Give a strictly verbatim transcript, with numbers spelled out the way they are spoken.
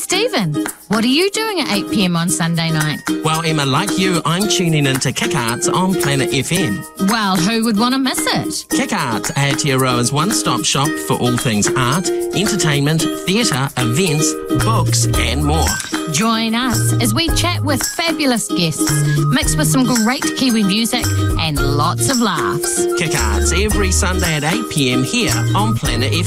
Stephen, what are you doing at eight p m on Sunday night? Well, Emma, like you, I'm tuning into Kick Arts on Planet F M. Well, who would want to miss it? Kick Arts, Aotearoa's one-stop shop for all things art, entertainment, theatre, events, books and more. Join us as we chat with fabulous guests, mixed with some great Kiwi music and lots of laughs. Kick Arts every Sunday at eight p m here on Planet F M.